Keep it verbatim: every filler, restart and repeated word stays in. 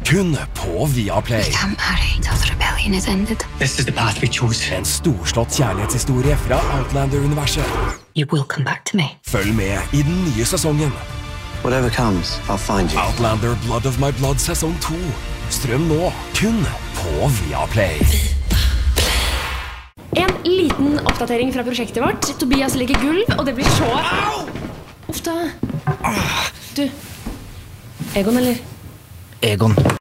kun på Viaplay. Can't marry until the rebellion is ended. This is the path we chose. En storslått kjærlighetshistorie fra Outlander-universet. You will come back to me. Følg med i den nye sesongen. Whatever comes, I'll find you. Outlander Blood of My Blood sesong to. Strøm nå, kun på Viaplay. En liten oppdatering fra prosjektet vårt. Tobias legger gulv, og det blir så... Uff da. Du, Egon eller? Egon.